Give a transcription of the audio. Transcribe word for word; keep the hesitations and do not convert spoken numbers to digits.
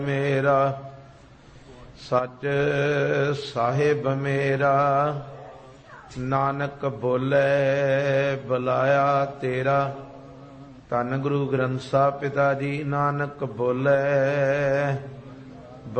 ਮੇਰਾ ਸੱਚ ਸਾਹਿਬ ਮੇਰਾ, ਨਾਨਕ ਬੋਲੇ ਬੁਲਾਇਆ ਤੇਰਾ। ਧੰਨ ਗੁਰੂ ਗ੍ਰੰਥ ਸਾਹਿਬ ਪਿਤਾ ਜੀ। ਨਾਨਕ ਬੋਲੇ